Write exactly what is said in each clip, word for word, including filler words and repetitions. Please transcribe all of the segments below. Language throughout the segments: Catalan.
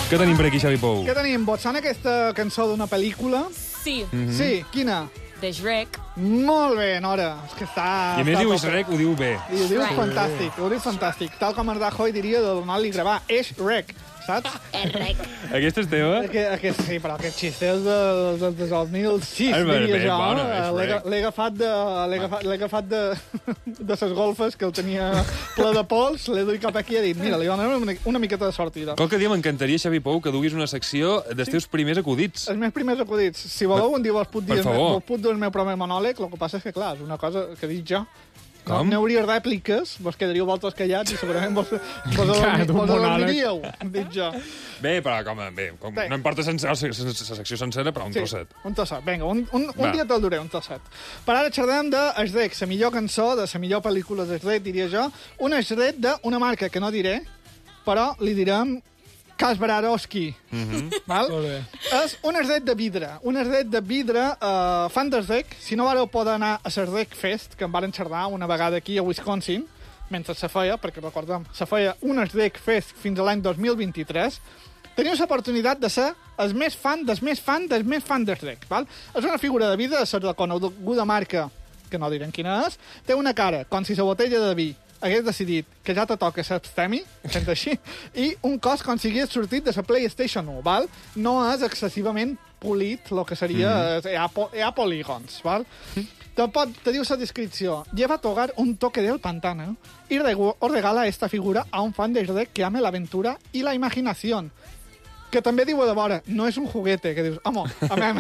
Què tenim per aquí, Xavi Pou? Què tenim? Vos sona aquesta cançó d'una pel·lícula? Sí. Mhm. Sí, quina? De Shrek. Molt bé, Nora. És que està... I a més està diu top. Shrek, ho diu bé. I ho dius Shrek. fantàstic, ho dius fantàstic. Tal com el Rajoy diria de donar-li gravar. És rec, saps? És Shrek. Aquesta és teva? Aquest, aquest, sí, però aquest xiste és del, del, del dos mil sis, Ah, bé, diria bé, jo. bona, és L'he rec. l'he agafat de, l'he agafat, l'he agafat de, de ses golfes, que el tenia ple de pols, l'he duit cap aquí i he dit, mira, li donarem una, una miqueta de sortida. Qualque dia m'encantaria, Xavi Pou, que duguis una secció dels teus primers acudits. Els meus primers acudits. Si voleu, un dia vos puc dir, Per favor. vos puc dir el meu primer monòleg, el que passa és que, clar, és una cosa que dic jo. Com? No, no hauria rèpliques, vos quedaríeu vosaltres callats i segurament vos, vos, Clar, d'un vos monòleg. adormiríeu, dic jo. Bé, però com, bé, com, Bé. no importa sense, la secció sencera, però un Sí, trosset. un trosset. Vinga, un, un, Va. un dia te'l duré, un trosset. Per ara xerrem de Shrek, la millor cançó, de la millor pel·lícula de Shrek, diria jo. Un Shrek d'una marca que no diré, però li direm Kasparowski. Mhm. Val? Molt bé. És un Shrek de vidre. Un Shrek de vidre, eh, fan de Shrek. Si no vareu poder anar a la Shrek Fest, que em varen xerrar una vegada aquí a Wisconsin, mentre se feia, perquè recordem, se feia un Shrek Fest fins a l'any dos mil vint-i-tres, teniu l'oportunitat de ser el més fan, del més fan, del més fan de Shrek. Val? És una figura de vida, de la reconeguda marca, que no direm quina és, té una cara, com si la botella de vi hagués decidit que ja te toca l'abstemi, sent així, i un cos com si hagués sortit de la PlayStation u, val? No és excessivament polit, el que seria... Mm -hmm. hi, ha, po- hi ha polígons, val? Te, pot, te diu la descripció. Lleva a tocar un toque del pantano y regu- o regala esta figura a un fan de Shrek que ame la aventura y la imaginación. Que també diu de vora, no és un juguete, que dius, home, amem,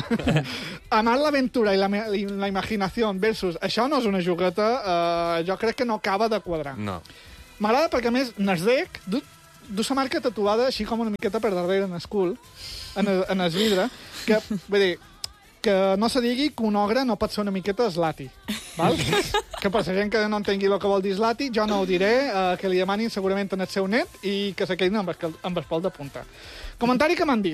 amar l'aventura i la, me- i la imaginació versus això no és una jugueta, eh, jo crec que no acaba de quadrar. No. M'agrada perquè, a més, Nasdec du, du sa marca tatuada així com una miqueta per darrere en el cul, en el, en el vidre, que, vull dir, que no se digui que un ogre no pot ser una miqueta slati, val? Que per la gent que no entengui el que vol dir slati, jo no ho diré, eh, que li demanin segurament en el seu net i que se quedin amb el, amb el pol de punta. Comentari que m'han dit.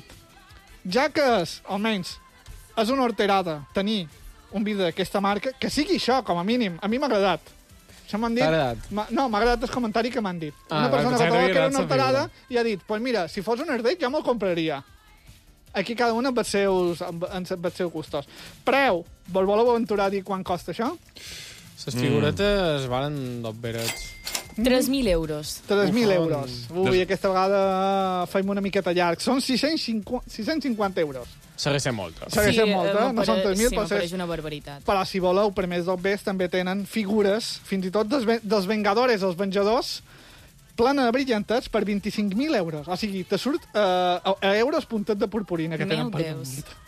Ja que és, almenys, és una horterada tenir un vidre d'aquesta marca, que sigui això, com a mínim. A mi m'ha agradat. Això m'han dit... T'ha agradat? Ma- No, m'ha agradat el comentari que m'han dit. Ah, Una persona pensava que que troba que era t'havia una agradat la horterada i ha dit, pues mira, si fos un Erdec ja me'l compraria. Aquí cada un amb els seus, amb, amb els seus gustos. Preu, vos voleu aventurar a dir quan costa això? Les figuretes valen dos verets. tres mil euros. tres mil Ufan. euros. Ui, Des- aquesta vegada feim una miqueta llarg. Són sis-cents cinquanta euros. Segueix sent molta. Segueix sent molt, eh? em No són tres mil, sí, però m'apareix és- una barbaritat. Però si voleu, per més d'obres, també tenen figures, fins i tot dels, ve- dels Vengadores, els Venjadors, plena de brillantats per vint-i-cinc mil euros. O sigui, te surt eh, a, a euros puntet de purpurina que Meu tenen per Deus. damunt.